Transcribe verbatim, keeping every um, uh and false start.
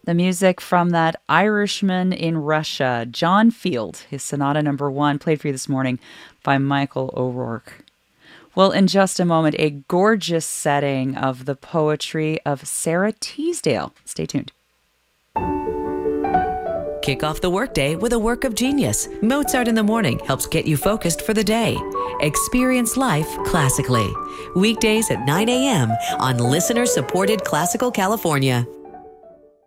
The music from that Irishman in Russia, John Field, his Sonata Number One, played for you this morning by Michael O'Rourke. Well, in just a moment, a gorgeous setting of the poetry of Sarah Teasdale. Stay tuned. Kick off the workday with a work of genius. Mozart in the Morning helps get you focused for the day. Experience life classically. Weekdays at nine a.m. on listener-supported Classical California.